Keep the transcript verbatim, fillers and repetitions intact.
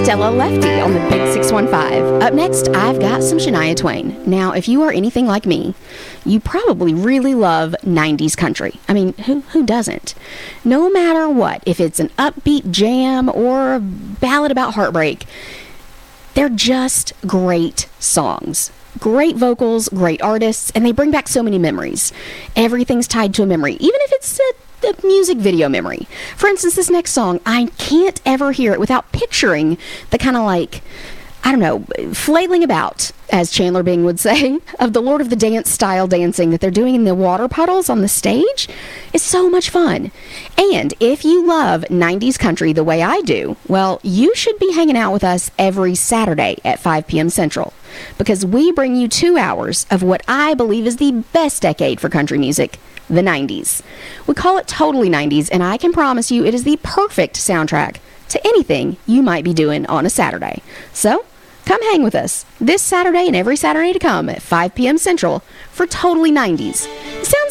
Della Lefty on the Big six one five. Up next, I've got some Shania Twain. Now, if you are anything like me, you probably really love nineties country. I mean, who who doesn't? No matter what, if it's an upbeat jam or a ballad about heartbreak, they're just great songs. Great vocals, great artists, and they bring back so many memories. Everything's tied to a memory, even if it's a the music video memory. For instance, this next song, I can't ever hear it without picturing the kind of like, I don't know, flailing about, as Chandler Bing would say, of the Lord of the Dance style dancing that they're doing in the water puddles on the stage. It's so much fun. And if you love nineties country the way I do, well, you should be hanging out with us every Saturday at five p.m. Central, because we bring you two hours of what I believe is the best decade for country music, the nineties. We call it Totally nineties, and I can promise you it is the perfect soundtrack to anything you might be doing on a Saturday. So, come hang with us this Saturday and every Saturday to come at five p.m. Central for Totally nineties. It sounds